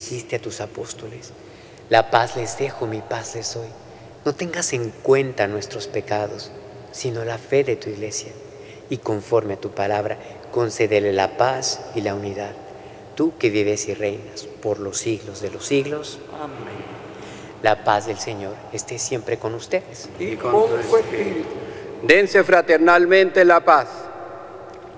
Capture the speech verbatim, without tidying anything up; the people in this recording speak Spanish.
dijiste a tus apóstoles: la paz les dejo, mi paz les doy. No tengas en cuenta nuestros pecados, sino la fe de tu iglesia. Y conforme a tu palabra, concédele la paz y la unidad. Tú que vives y reinas por los siglos de los siglos. Amén. La paz del Señor esté siempre con ustedes. Y con tu espíritu. Dense fraternalmente la paz.